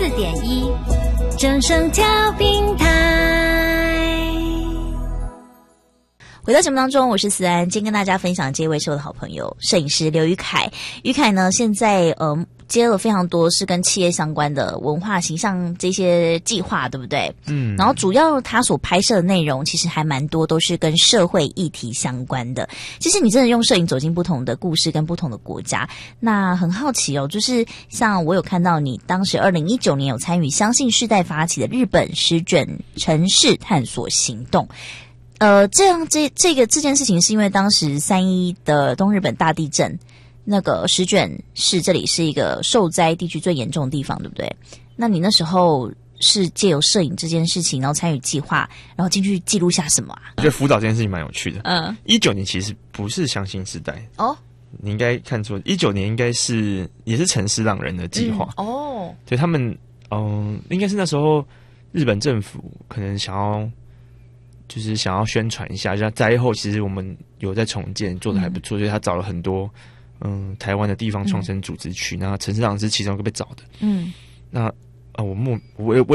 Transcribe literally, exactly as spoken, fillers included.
点一，正声调频台。 回到节目当中，我是思安，今天跟大家分享这位是我的好朋友，摄影师刘宇凯。宇凯呢，现在呃接了非常多是跟企业相关的文化形象这些计划，对不对？嗯。然后主要他所拍摄的内容其实还蛮多，都是跟社会议题相关的。其实你真的用摄影走进不同的故事跟不同的国家，那很好奇哦，就是像我有看到你当时二零一九年有参与相信世代发起的日本十卷城市探索行动。呃，这样这这个这件事情是因为当时三一的东日本大地震，那个石卷市这里是一个受灾地区最严重的地方，对不对？那你那时候是借由摄影这件事情，然后参与计划，然后进去记录下什么啊？ 我觉得辅导这件事情蛮有趣的。 嗯， 一九年其实不是相信时代哦， 你应该看错，一九年应该是也是城市浪人的计划、 嗯、哦， 对他们，嗯、呃，应该是那时候日本政府可能想要。就是想要宣传一下，像灾后其实我们有在重建，做得还不错，嗯、所以他找了很多嗯台湾的地方创生组织去，那城市浪是其中一个被找的。嗯，那啊、呃，我目我我